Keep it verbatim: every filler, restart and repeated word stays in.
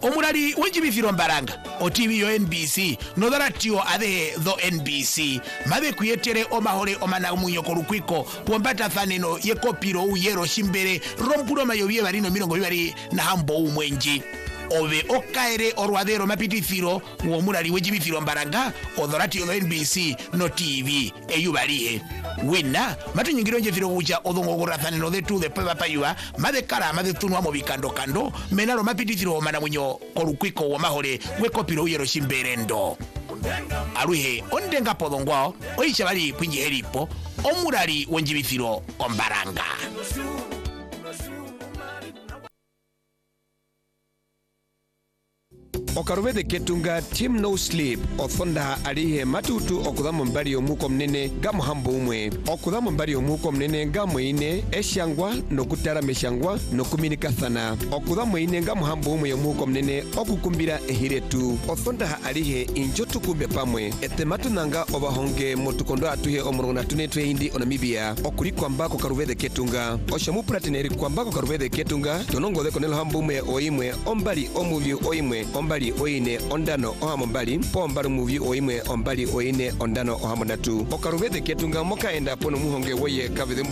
omulali wenjibithiro mbaranga o T V yo N B C no dharatio adhe tho N B C mabe kuyetere omahore omanamunyo kolukwiko pombatathaneno yekopiro uyero shimbere rompulo mayobye barino mirongo ibiri na hambo umwenji obe okaere orwadero mapitithiro womulali wenjibithiro mbaranga odhoratio tho N B C no T V eyubalihe wina matunyingiro njethiro kucha odhongogorathaneno dhetu dhepewa payua madhekara madhetunwa mo bikando kando menalo mapitithiro omanamunyo kolukwiko womahore wekopiro uyero shimberendo aluhe ondenga podongwao oisha bali kwinji helipo omulali wenjibithiro ombaranga. Okarubede ketunga team no sleep othonda alihe matutu okudhamo mbali omuko mnene gamo hambo umwe okudhamo mbali omuko mnene gamo ine eshangwa nokutara meshangwa nokuminikathana okudhamo ine gamo hambo umwe omuko mnene okukumbira ehiretu othonda alihe injotu kumbe pamwe etematu nanga obahonge motukondo atuhe omurona tunetwe hindi onamibia okuri kwamba kokarubede ketunga oshamu pratineri kwamba kokarubede ketunga tonongo de konelo hambo umwe oimwe ombali omuvyu oimwe ombali oine ondano ohamombali pombali muvi oimwe ombali oine ondano ohamonatu okarubede ketunga moka enda pono muhonge woye kavede